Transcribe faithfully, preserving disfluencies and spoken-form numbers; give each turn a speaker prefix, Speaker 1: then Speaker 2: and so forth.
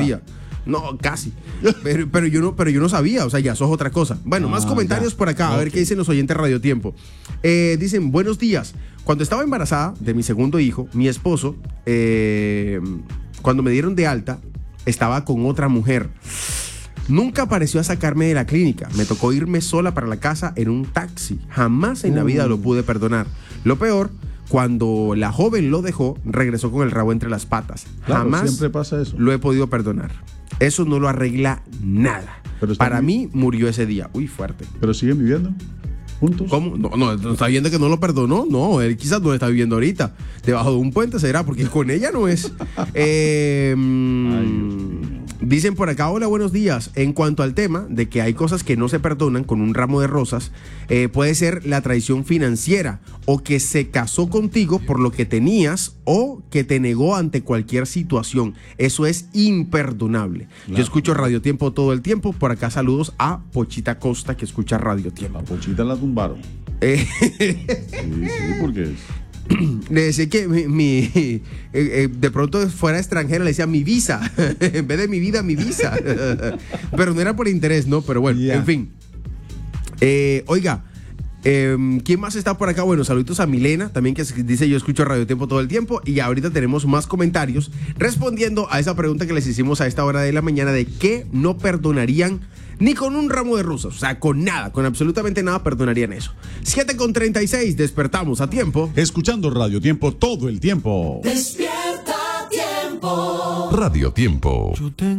Speaker 1: sabía. No, casi. Pero, pero, yo no, pero yo no sabía, o sea, ya sos otra cosa. Bueno, ah, más comentarios ya. por acá, okay. A ver qué dicen los oyentes Radio Tiempo. Eh, dicen, buenos días. Cuando estaba embarazada de mi segundo hijo, mi esposo, eh, cuando me dieron de alta, estaba con otra mujer. Nunca apareció a sacarme de la clínica. Me tocó irme sola para la casa en un taxi. Jamás en la vida lo pude perdonar. Lo peor, cuando la joven lo dejó, regresó con el rabo entre las patas. Claro, jamás
Speaker 2: siempre pasa eso.
Speaker 1: Lo he podido perdonar. Eso no lo arregla nada. Para mí murió ese día. Uy, fuerte.
Speaker 2: ¿Pero siguen viviendo juntos?
Speaker 1: ¿Cómo? No, no, no está viendo que no lo perdonó. No, él quizás no está viviendo ahorita. Debajo de un puente será, porque con ella no es. eh, Ay, dicen por acá, hola, buenos días. En cuanto al tema de que hay cosas que no se perdonan con un ramo de rosas, eh, puede ser la traición financiera o que se casó contigo por lo que tenías o que te negó ante cualquier situación. Eso es imperdonable. Claro. Yo escucho Radio Tiempo todo el tiempo. Por acá saludos a Pochita Costa, que escucha Radio Tiempo.
Speaker 2: La Pochita la tumbaron.
Speaker 1: Eh.
Speaker 2: Sí, sí, porque...
Speaker 1: Le decía que mi, mi eh, eh, de pronto fuera extranjera, le decía mi visa, en vez de mi vida, mi visa. Pero no era por interés, ¿no? Pero bueno, yeah. En fin. Eh, oiga, eh, ¿quién más está por acá? Bueno, saluditos a Milena, también que dice yo escucho Radio Tiempo todo el tiempo. Y ahorita tenemos más comentarios respondiendo a esa pregunta que les hicimos a esta hora de la mañana de qué no perdonarían ni con un ramo de rosas, o sea, con nada, con absolutamente nada perdonarían eso. siete con treinta y seis, despertamos a tiempo.
Speaker 2: Escuchando Radio Tiempo todo el tiempo.
Speaker 3: Despierta Tiempo.
Speaker 4: Radio Tiempo.